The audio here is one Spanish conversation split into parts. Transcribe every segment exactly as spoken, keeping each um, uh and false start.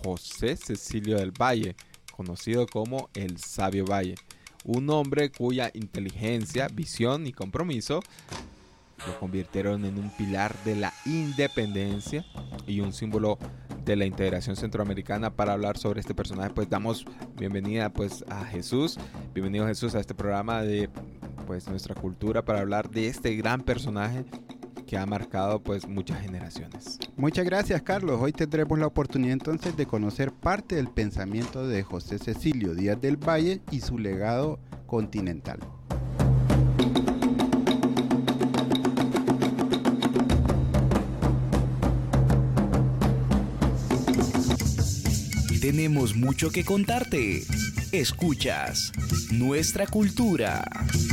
José Cecilio del Valle, conocido como el Sabio Valle, un hombre cuya inteligencia, visión y compromiso lo convirtieron en un pilar de la independencia y un símbolo de la integración centroamericana. Para hablar sobre este personaje, pues damos bienvenida pues a Jesús. Bienvenido Jesús a este programa de pues nuestra cultura, para hablar de este gran personaje que ha marcado pues muchas generaciones. Muchas gracias, Carlos. Hoy tendremos la oportunidad entonces de conocer parte del pensamiento de José Cecilio Díaz del Valle y su legado continental. Tenemos mucho que contarte. Escuchas Nuestra Cultura.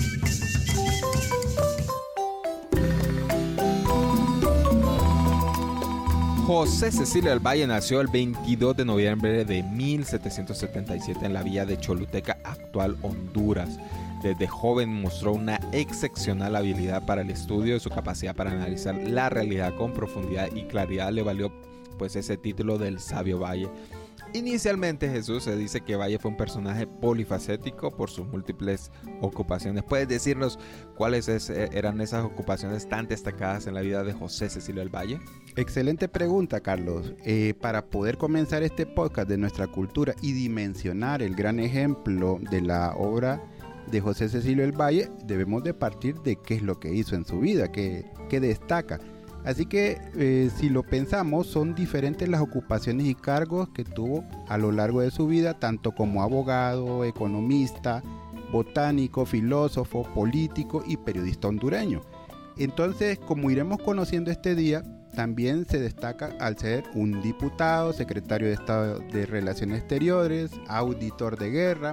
José Cecilio del Valle nació el veintidós de noviembre de mil setecientos setenta y siete en la villa de Choluteca, actual Honduras. Desde joven mostró una excepcional habilidad para el estudio y su capacidad para analizar la realidad con profundidad y claridad le valió pues ese título del Sabio Valle. Inicialmente, Jesús, se dice que Valle fue un personaje polifacético por sus múltiples ocupaciones. ¿Puedes decirnos cuáles es, eran esas ocupaciones tan destacadas en la vida de José Cecilio del Valle? Excelente pregunta, Carlos. Eh, para poder comenzar este podcast de Nuestra Cultura y dimensionar el gran ejemplo de la obra de José Cecilio del Valle, debemos de partir de qué es lo que hizo en su vida, qué, qué destaca. Así que eh, si lo pensamos, son diferentes las ocupaciones y cargos que tuvo a lo largo de su vida, tanto como abogado, economista, botánico, filósofo, político y periodista hondureño. Entonces, como iremos conociendo este día, también se destaca al ser un diputado, secretario de Estado de Relaciones Exteriores, auditor de guerra,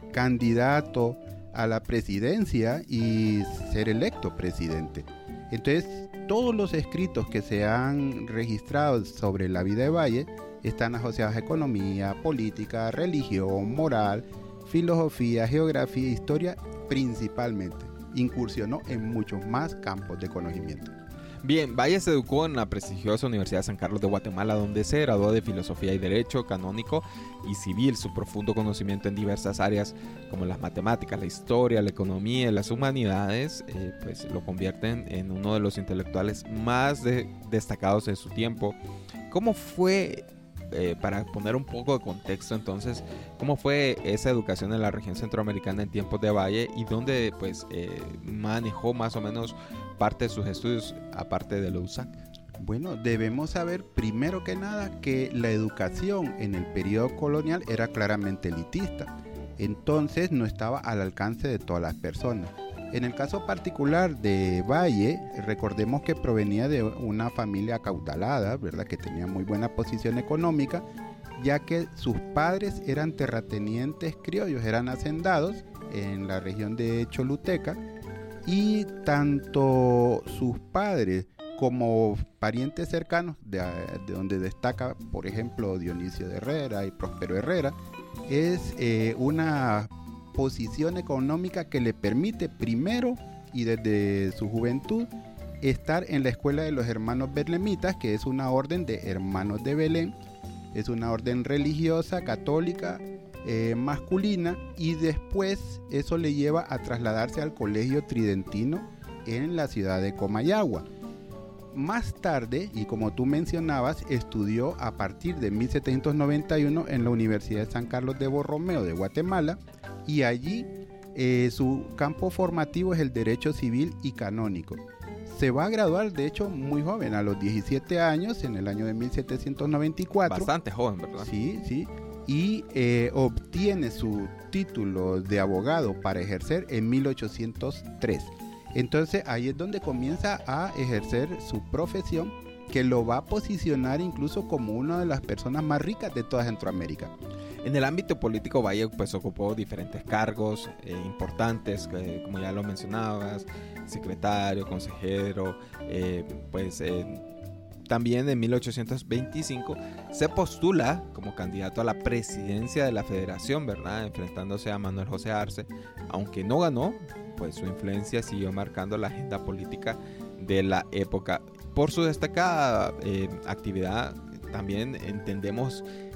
candidato a la presidencia y ser electo presidente. Entonces, todos los escritos que se han registrado sobre la vida de Valle están asociados a economía, política, religión, moral, filosofía, geografía e historia principalmente. Incursionó en muchos más campos de conocimiento. Bien, Valle se educó en la prestigiosa Universidad de San Carlos de Guatemala, donde se graduó de Filosofía y Derecho Canónico y Civil. Su profundo conocimiento en diversas áreas como las matemáticas, la historia, la economía y las humanidades eh, pues lo convierten en uno de los intelectuales más de, destacados de su tiempo. ¿Cómo fue, eh, para poner un poco de contexto entonces, cómo fue esa educación en la región centroamericana en tiempos de Valle y dónde pues eh, manejó más o menos parte de sus estudios aparte de la U S A C? Bueno, debemos saber primero que nada que la educación en el periodo colonial era claramente elitista, entonces no estaba al alcance de todas las personas. En el caso particular de Valle, recordemos que provenía de una familia acaudalada, ¿verdad?, que tenía muy buena posición económica, ya que sus padres eran terratenientes criollos, eran hacendados en la región de Choluteca, y tanto sus padres como parientes cercanos, de, de donde destaca por ejemplo Dionisio de Herrera y Próspero Herrera, es eh, una posición económica que le permite primero y desde su juventud estar en la escuela de los hermanos Belemitas, que es una orden de hermanos de Belén, es una orden religiosa católica Eh, masculina, y después eso le lleva a trasladarse al Colegio Tridentino en la ciudad de Comayagua. Más tarde, y como tú mencionabas, estudió a partir de mil setecientos noventa y uno en la Universidad de San Carlos de Borromeo de Guatemala, y allí eh, su campo formativo es el Derecho Civil y Canónico. Se va a graduar, de hecho, muy joven, a los diecisiete años, en el año de mil setecientos noventa y cuatro. Bastante joven, ¿verdad? Sí, sí. Y eh, obtiene su título de abogado para ejercer en mil ochocientos tres. Entonces ahí es donde comienza a ejercer su profesión, que lo va a posicionar incluso como una de las personas más ricas de toda Centroamérica. En el ámbito político, Valle pues ocupó diferentes cargos eh, importantes, eh, como ya lo mencionabas, secretario, consejero, eh, pues eh, también en mil ochocientos veinticinco se postula como candidato a la presidencia de la Federación, ¿verdad?, enfrentándose a Manuel José Arce. Aunque no ganó, pues su influencia siguió marcando la agenda política de la época. Por su destacada eh, actividad, también entendemos